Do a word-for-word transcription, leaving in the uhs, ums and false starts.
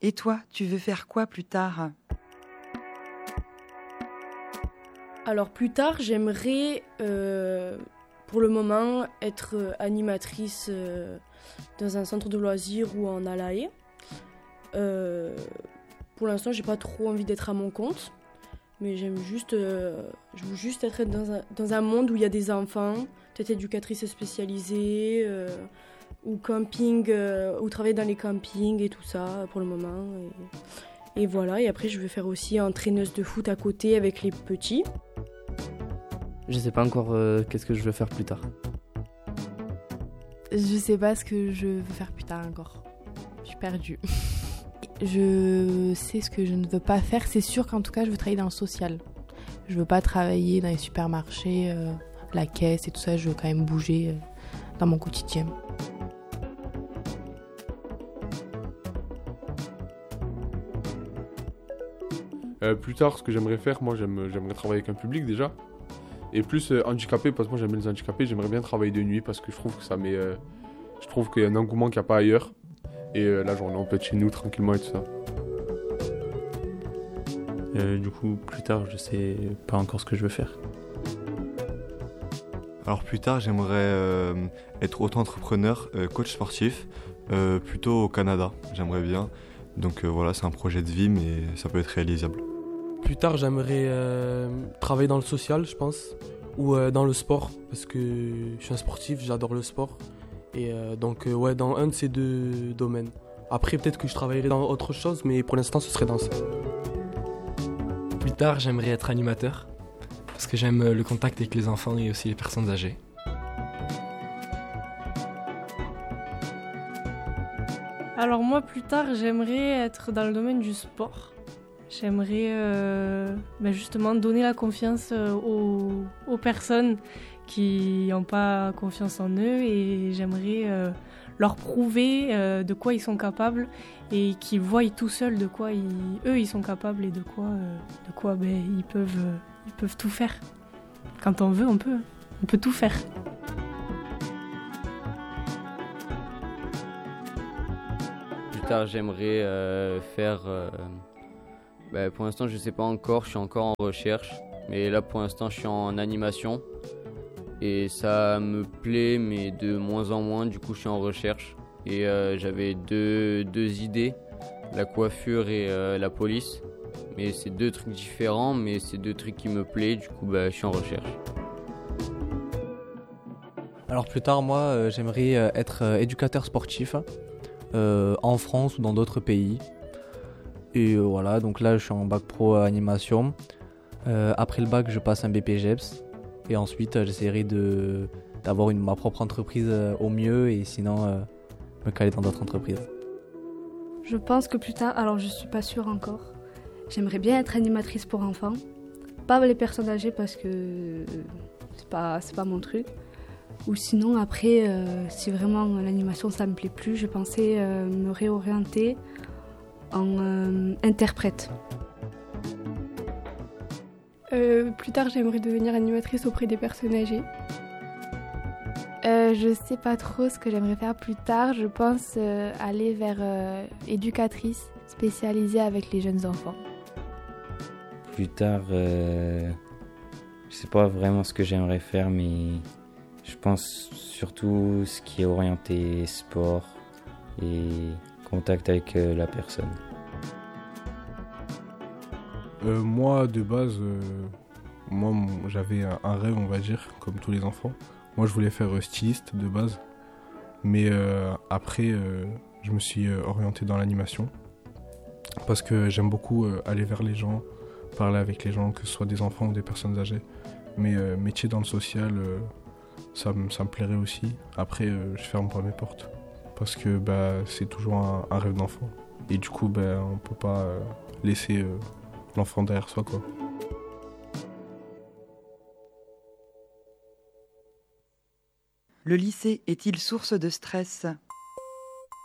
Et toi, tu veux faire quoi plus tard ? Alors plus tard, j'aimerais, euh, pour le moment, être animatrice euh, dans un centre de loisirs ou en A L A E. Euh, pour l'instant, j'ai pas trop envie d'être à mon compte, mais j'aime juste, euh, je veux juste être dans un, dans un monde où il y a des enfants, peut-être éducatrice spécialisée, euh, ou camping, euh, ou travailler dans les campings et tout ça pour le moment. Et, et voilà, et après je vais faire aussi entraîneuse de foot à côté avec les petits. Je sais pas encore euh, qu'est-ce que je veux faire plus tard. Je sais pas ce que je veux faire plus tard encore. Je suis perdue. Je sais ce que je ne veux pas faire. C'est sûr qu'en tout cas, je veux travailler dans le social. Je veux pas travailler dans les supermarchés, euh, la caisse et tout ça. Je veux quand même bouger euh, dans mon quotidien. Euh, plus tard, ce que j'aimerais faire, moi, j'aime, j'aimerais travailler avec un public déjà. Et plus euh, handicapé, parce que moi j'aime bien les handicapés, j'aimerais bien travailler de nuit parce que je trouve que ça met, euh, je trouve qu'il y a un engouement qu'il n'y a pas ailleurs. Et euh, la journée, on peut être chez nous tranquillement et tout ça. Euh, du coup, plus tard, je sais pas encore ce que je veux faire. Alors plus tard, j'aimerais euh, être auto-entrepreneur, euh, coach sportif, euh, plutôt au Canada, j'aimerais bien. Donc euh, voilà, c'est un projet de vie, mais ça peut être réalisable. Plus tard, j'aimerais euh, travailler dans le social, je pense, ou euh, dans le sport, parce que je suis un sportif, j'adore le sport. Et euh, donc, euh, ouais, dans un de ces deux domaines. Après, peut-être que je travaillerai dans autre chose, mais pour l'instant, ce serait dans ça. Plus tard, j'aimerais être animateur, parce que j'aime le contact avec les enfants et aussi les personnes âgées. Alors moi, plus tard, j'aimerais être dans le domaine du sport. J'aimerais euh, ben justement donner la confiance aux, aux personnes qui n'ont pas confiance en eux et j'aimerais euh, leur prouver euh, de quoi ils sont capables et qu'ils voient tout seuls de quoi ils, eux ils sont capables et de quoi, euh, de quoi ben, ils, peuvent, euh, ils peuvent tout faire. Quand on veut, on peut, on peut tout faire. Plus tard, j'aimerais euh, faire... Euh Bah, pour l'instant, je sais pas encore, je suis encore en recherche. Mais là, pour l'instant, je suis en animation. Et ça me plaît, mais de moins en moins. Du coup, je suis en recherche. Et euh, j'avais deux, deux idées, la coiffure et euh, la police. Mais c'est deux trucs différents, mais c'est deux trucs qui me plaisent. Du coup, bah, je suis en recherche. Alors plus tard, moi, euh, j'aimerais être euh, éducateur sportif euh, en France ou dans d'autres pays. Et euh, voilà, donc là je suis en bac pro animation. Euh, après le bac, je passe un B P G E P S. Et ensuite, euh, j'essaierai de, d'avoir une, ma propre entreprise euh, au mieux et sinon euh, me caler dans d'autres entreprises. Je pense que plus tard, alors je suis pas sûre encore, j'aimerais bien être animatrice pour enfants. Pas les personnes âgées parce que euh, c'est pas, c'est pas mon truc. Ou sinon après, euh, si vraiment l'animation ça me plaît plus, je pensais euh, me réorienter en euh, interprète. Euh, plus tard, j'aimerais devenir animatrice auprès des personnes âgées. Euh, je sais pas trop ce que j'aimerais faire plus tard. Je pense euh, aller vers euh, éducatrice spécialisée avec les jeunes enfants. Plus tard, euh, je sais pas vraiment ce que j'aimerais faire, mais je pense surtout ce qui est orienté sport et contact avec euh, la personne. Euh, moi, de base, euh, moi, mon, j'avais un, un rêve, on va dire, comme tous les enfants. Moi, je voulais faire euh, styliste de base. Mais euh, après, euh, je me suis euh, orienté dans l'animation. Parce que j'aime beaucoup euh, aller vers les gens, parler avec les gens, que ce soit des enfants ou des personnes âgées. Mais euh, métier dans le social, euh, ça, ça me plairait aussi. Après, euh, je ferme pas mes portes. Parce que bah, c'est toujours un, un rêve d'enfant. Et du coup, bah, on peut pas euh, laisser euh, l'enfant derrière soi, quoi. Le lycée est-il source de stress ?